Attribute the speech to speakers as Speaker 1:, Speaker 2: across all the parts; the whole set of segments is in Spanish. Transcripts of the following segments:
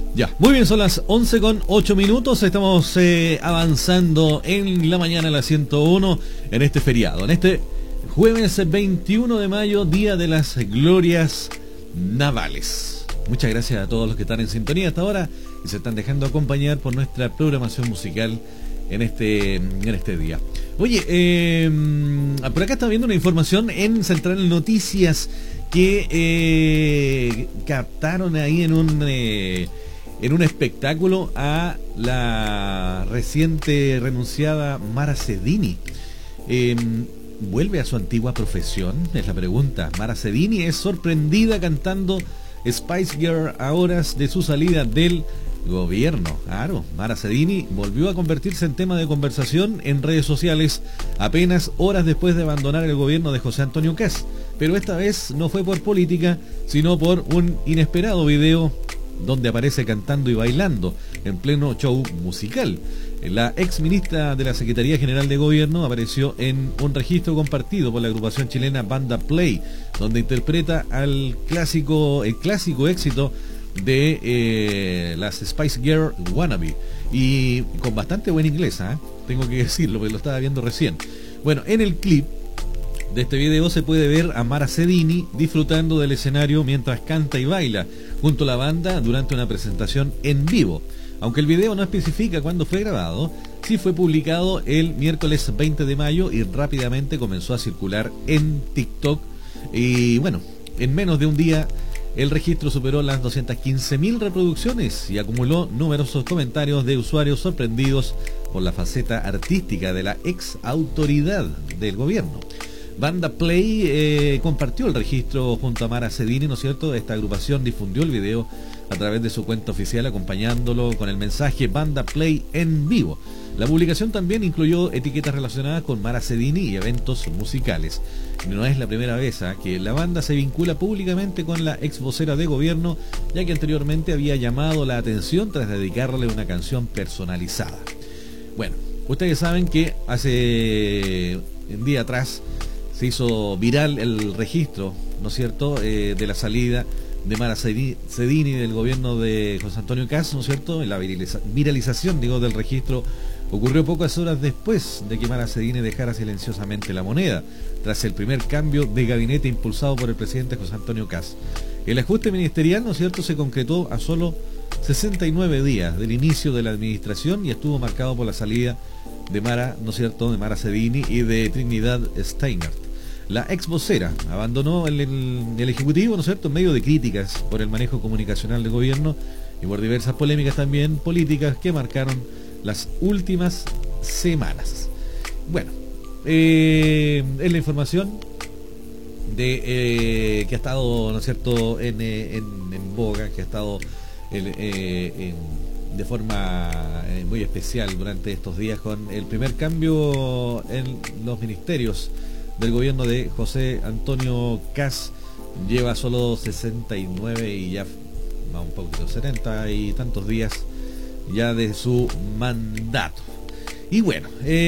Speaker 1: Ya, muy bien, son las 11:08. Estamos avanzando en la mañana a las 101 en este feriado, en este jueves 21 de mayo, Día de las Glorias Navales. Muchas gracias a todos los que están en sintonía hasta ahora y se están dejando acompañar por nuestra programación musical en este día. Oye, por acá está viendo una información en Central Noticias que captaron ahí en un espectáculo a la reciente renunciada Mara Sedini. ¿Vuelve a su antigua profesión? Es la pregunta. Mara Sedini es sorprendida cantando Spice Girl a horas de su salida del gobierno. Claro, Mara Sedini volvió a convertirse en tema de conversación en redes sociales apenas horas después de abandonar el gobierno de José Antonio Kast. Pero esta vez no fue por política, sino por un inesperado video donde aparece cantando y bailando en pleno show musical. La ex ministra de la Secretaría General de Gobierno apareció en un registro compartido por la agrupación chilena Banda Play, donde interpreta el clásico éxito de las Spice Girl Wannabe, y con bastante buen inglés, tengo que decirlo, porque lo estaba viendo recién. Bueno, en el clip de este video se puede ver a Mara Sedini disfrutando del escenario mientras canta y baila junto a la banda durante una presentación en vivo. Aunque el video no especifica cuándo fue grabado, sí fue publicado el miércoles 20 de mayo y rápidamente comenzó a circular en TikTok. Y bueno, en menos de un día el registro superó las 215.000 reproducciones y acumuló numerosos comentarios de usuarios sorprendidos por la faceta artística de la ex autoridad del gobierno. Banda Play compartió el registro junto a Mara Sedini, ¿no es cierto? Esta agrupación difundió el video a través de su cuenta oficial, acompañándolo con el mensaje Banda Play en vivo. La publicación también incluyó etiquetas relacionadas con Mara Sedini y eventos musicales. No es la primera vez que la banda se vincula públicamente con la ex vocera de gobierno, ya que anteriormente había llamado la atención tras dedicarle una canción personalizada. Bueno, ustedes saben que hace un día atrás se hizo viral el registro, ¿no es cierto?, de la salida de Mara Sedini del gobierno de José Antonio Kast, ¿no es cierto? La viralización, del registro ocurrió pocas horas después de que Mara Sedini dejara silenciosamente la moneda, tras el primer cambio de gabinete impulsado por el presidente José Antonio Kast. El ajuste ministerial, ¿no es cierto?, se concretó a solo 69 días del inicio de la administración y estuvo marcado por la salida de Mara, ¿no es cierto?, de Mara Sedini y de Trinidad Steinert. La ex vocera abandonó el Ejecutivo, ¿no es cierto?, en medio de críticas por el manejo comunicacional del gobierno y por diversas polémicas también políticas que marcaron las últimas semanas. Bueno, es la información de que ha estado, ¿no es cierto?, en boga, que ha estado de forma muy especial durante estos días con el primer cambio en los ministerios del gobierno de José Antonio Kast. Lleva solo 69 y ya va un poquito, 70 y tantos días ya de su mandato. Y bueno,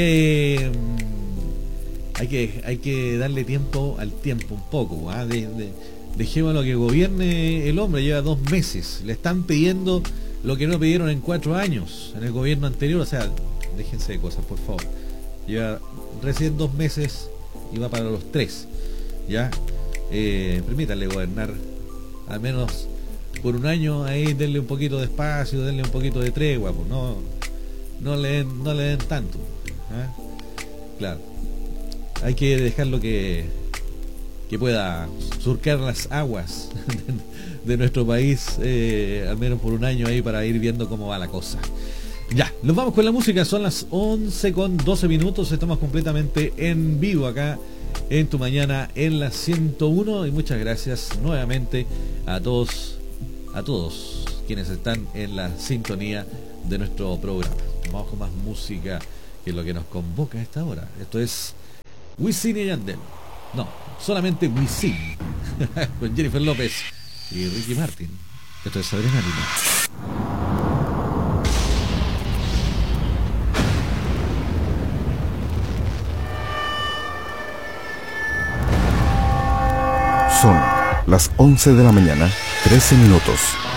Speaker 1: hay que darle tiempo al tiempo un poco, dejémoslo que gobierne el hombre. Lleva 2 meses, le están pidiendo lo que no pidieron en 4 años en el gobierno anterior. O sea, déjense de cosas, por favor. Lleva recién 2 meses y va para los 3, ¿ya? Permítanle gobernar al menos por un año, ahí denle un poquito de espacio, denle un poquito de tregua, pues no le den tanto, claro, hay que dejarlo que pueda surcar las aguas de nuestro país, al menos por un año ahí, para ir viendo cómo va la cosa. Ya, nos vamos con la música, son las 11:12, estamos completamente en vivo acá en Tu Mañana en la 101 y muchas gracias nuevamente a todos quienes están en la sintonía de nuestro programa. Vamos con más música, que es lo que nos convoca a esta hora. Esto es Wisin y Yandel, no, solamente Wisin con Jennifer López y Ricky Martin. Esto es Adrenalina.
Speaker 2: Son las 11 de la mañana, 13 minutos.